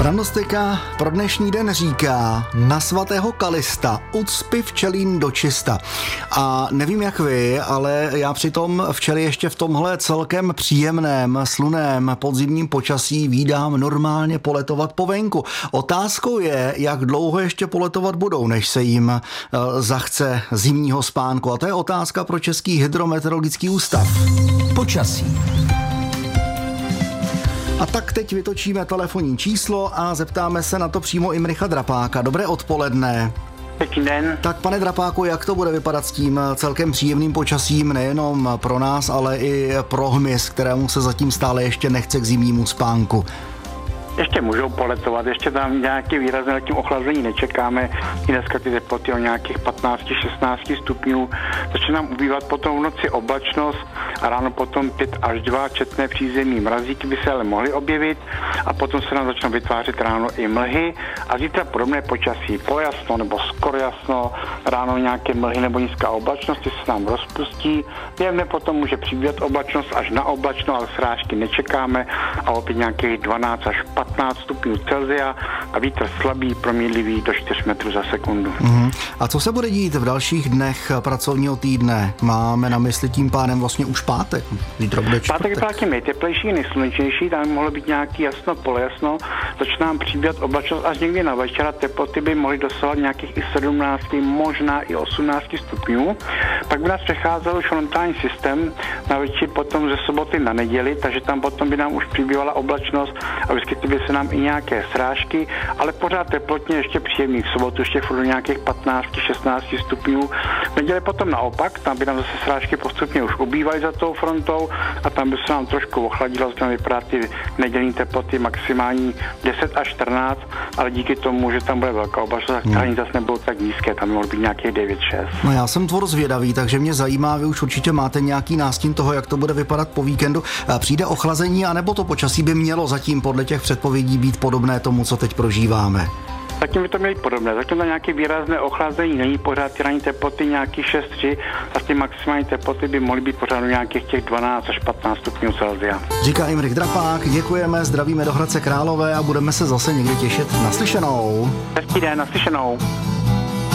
Pranostika pro dnešní den říká na svatého Kalista ucpi včelín do čista. A nevím jak vy, ale já přitom včely ještě v tomhle celkem příjemném, sluném podzimním počasí vídám normálně poletovat po venku. Otázkou je, jak dlouho ještě poletovat budou, než se jim zachce zimního spánku. A to je otázka pro Český hydrometeorologický ústav. Počasí. A tak teď vytočíme telefonní číslo a zeptáme se na to přímo Imricha Drapáka. Dobré odpoledne. Pěkný den. Tak pane Drapáku, jak to bude vypadat s tím celkem příjemným počasím nejenom pro nás, ale i pro hmyz, kterému se zatím stále ještě nechce k zimnímu spánku? Ještě můžou poletovat, ještě tam nějaké výrazné na tím ochlazení nečekáme. I dneska ty teploty o nějakých 15-16 stupňů. Začne nám ubývat potom v noci oblačnost a ráno potom 5 až 2 četné přízemní mrazíky by se ale mohly objevit a potom se nám začnou vytvářet ráno i mlhy a zítra podobné počasí, polojasno nebo skoro jasno, ráno nějaké mlhy nebo nízká oblačnost, se nám rozpustí. Během dne potom může přibývat oblačnost až na oblačno, ale srážky nečekáme a opět nějakých 12 až 15 stupňů Celsia a vítr slabý, promídlivý do 4 metrů za sekundu. A co se bude dít v dalších dnech pracovního týdne? Máme na mysli tím pádem vlastně už pátek. Zítra bude čtvrtek. Pátek je právě nejteplejší, nejslunečnější, tam by mohlo být nějaký jasno, polojasno. Začne nám přibývat oblačnost až někdy na večer. Teploty by mohly dosahovat nějakých i 17, možná i 18 stupňů. Pak by nás přecházel už frontální systém na večer potom ze soboty na neděli, takže tam potom by nám už přibývala oblačnost a vyskytly by se nám i nějaké srážky, ale pořád teplotně ještě příjemný. V sobotu ještě furt do nějakých 15-16 stupňů. V neděli potom naopak, tam by nám zase srážky postupně už ubývaly za tou frontou a tam by se nám trošku ochladilo, tam vypadá ty nedělní teploty maximální 10 až 14, ale díky tomu, že tam bude velká oblačnost, tak ani zase nebudou tak nízké, tam mohlo být nějakých 9-6. No já jsem tvor zvědavý, takže mě zajímá, vy už určitě máte nějaký nástin toho, jak to bude vypadat po víkendu. Přijde ochlazení, anebo to počasí by mělo zatím podle těch předpovědí být podobné tomu, co teď prožíváme? Zatím by to měli podobné. Zatím tam nějaké výrazné ochlazení není, pořád ty ranní teploty nějaký 6-3 a ty maximální teploty by mohly být pořád nějakých těch 12 až 15 stupňů Celsia. Říká Imrich Drapák, děkujeme, zdravíme do Hradce Králové a budeme se zase někdy těšit. Naslyšenou. Hezký den, naslyšenou.